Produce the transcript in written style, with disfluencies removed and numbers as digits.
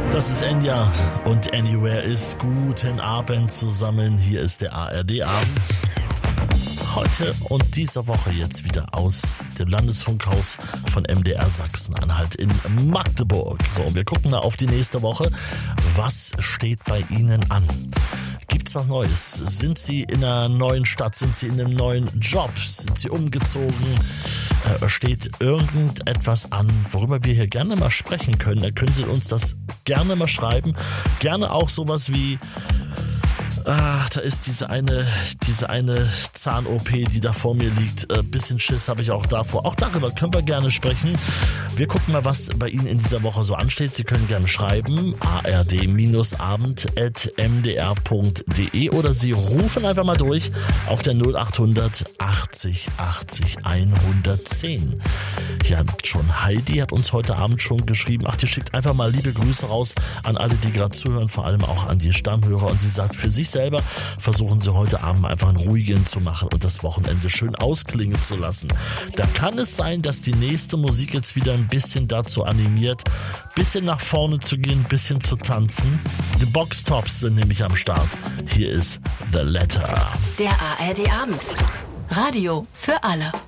Das ist Enya und Anywhere ist. Guten Abend zusammen. Hier ist der ARD-Abend. Heute und dieser Woche jetzt wieder aus dem Landesfunkhaus von MDR Sachsen-Anhalt in Magdeburg. So, und wir gucken mal auf die nächste Woche. Was steht bei Ihnen an? Gibt's was Neues? Sind Sie in einer neuen Stadt? Sind Sie in einem neuen Job? Sind Sie umgezogen? Steht irgendetwas an, worüber wir hier gerne mal sprechen können? Dann können Sie uns das gerne mal schreiben. Gerne auch sowas wie: da ist diese eine Zahn-OP, die da vor mir liegt. Bisschen Schiss habe ich auch davor. Auch darüber können wir gerne sprechen. Wir gucken mal, was bei Ihnen in dieser Woche so ansteht. Sie können gerne schreiben, ard-abend@mdr.de, oder Sie rufen einfach mal durch auf der 0800 80 80 110. Hier hat schon Heidi hat uns heute Abend schon geschrieben. Die schickt einfach mal liebe Grüße raus an alle, die gerade zuhören, vor allem auch an die Stammhörer. Und sie sagt, für sich selber versuchen Sie heute Abend einfach einen ruhigen zu machen und das Wochenende schön ausklingen zu lassen. Da kann es sein, dass die nächste Musik jetzt wieder ein bisschen dazu animiert, ein bisschen nach vorne zu gehen, ein bisschen zu tanzen. Die Box Tops sind nämlich am Start. Hier ist The Letter. Der ARD-Abend. Radio für alle.